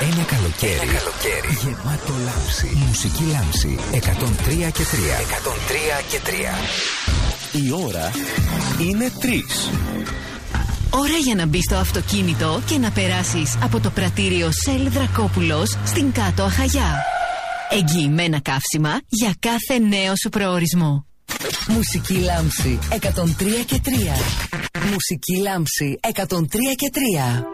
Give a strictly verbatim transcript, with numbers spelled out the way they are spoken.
Ένα καλοκαίρι, Ένα καλοκαίρι γεμάτο λάμψη. Μουσική λάμψη εκατόν τρία και τρία. εκατόν τρία και τρία. Η ώρα είναι τρεις. Ώρα για να μπεις στο αυτοκίνητο και να περάσεις από το πρατήριο Shell Δρακόπουλος στην Κάτω Αχαγιά. Εγγυημένα καύσιμα για κάθε νέο σου προορισμό. Μουσική λάμψη εκατόν τρία και τρία. Μουσική λάμψη εκατόν τρία και τρία.